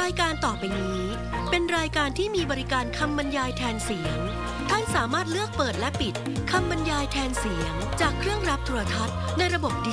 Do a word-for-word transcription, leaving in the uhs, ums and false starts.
ายการต่อไปนี้เป็นรายการที่มีบริการคำบรรยายแทนเสียงท่านสามารถเลือกเปิดและปิดคำบรรยายแทนเสียงจากเครื่องรับโทรทัศน์ในระบบดิ